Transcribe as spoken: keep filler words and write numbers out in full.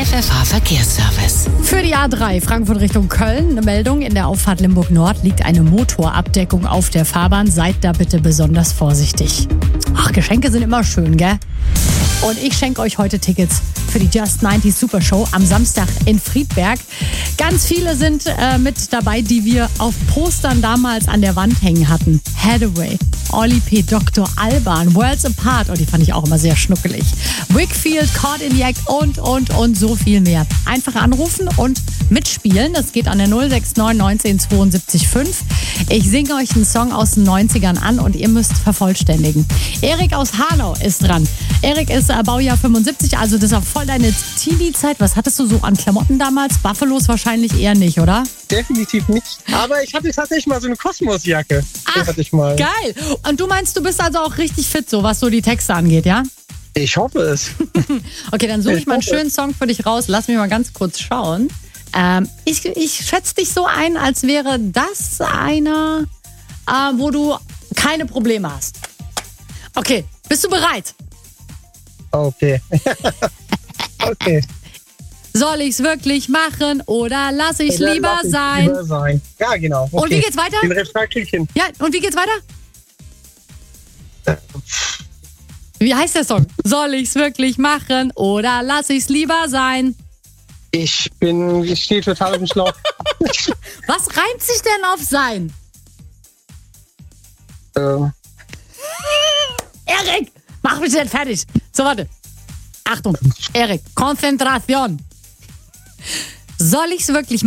F F H Verkehrsservice. Für die A drei Frankfurt Richtung Köln eine Meldung. In der Auffahrt Limburg Nord liegt eine Motorabdeckung auf der Fahrbahn. Seid da bitte besonders vorsichtig. Ach, Geschenke sind immer schön, gell? Und ich schenke euch heute Tickets für die Just neunzig Super Show am Samstag in Friedberg. Ganz viele sind äh, mit dabei, die wir auf Postern damals an der Wand hängen hatten. Hathaway, Oli P., Doktor Alban, Worlds Apart, oh, die fand ich auch immer sehr schnuckelig. Wickfield, Caught in the Act und, und, und so viel mehr. Einfach anrufen und mitspielen. Das geht an der null sechs neun neunzehn zweiundsiebzig fünf. Ich singe euch einen Song aus den neunzigern an und ihr müsst vervollständigen. Erik aus Hanau ist dran. Erik ist äh, Baujahr fünfundsiebzig, also das ist auch voll deine Teenie-Zeit. Was hattest du so an Klamotten damals? Buffalos wahrscheinlich eher nicht, oder? Definitiv nicht. Aber ich hatte tatsächlich mal so eine Kosmosjacke. Die Ach, hatte ich mal. geil. Und du meinst, du bist also auch richtig fit, so was so die Texte angeht, ja? Ich hoffe es. Okay, dann suche ich, Ich mal einen hoffe. schönen Song für dich raus. Lass mich mal ganz kurz schauen. Ähm, ich, ich schätze dich so ein, als wäre das einer, äh, wo du keine Probleme hast. Okay, bist du bereit? Okay. Okay. Soll ich's wirklich machen oder lass ich's Dann lieber lass ich sein? Lieber sein. Ja, genau. Okay. Und wie geht's weiter? Den Refrain krieg ich hin. Ja, und wie geht's weiter? Wie heißt der Song? Soll ich's wirklich machen oder lass ich's lieber sein? Ich bin, ich stehe total auf dem Schlauch. Was reimt sich denn auf sein? ähm, Erik, mach mich denn fertig. So, warte. Achtung, Erik, Konzentration. Soll ich's wirklich